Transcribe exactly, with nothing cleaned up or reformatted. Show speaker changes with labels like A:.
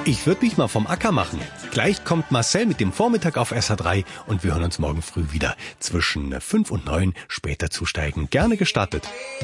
A: Ich würde mich mal vom Acker machen. Gleich kommt Marcel mit dem Vormittag auf S H drei und wir hören uns morgen früh wieder. Zwischen fünf und neun später zusteigen. Gerne gestattet.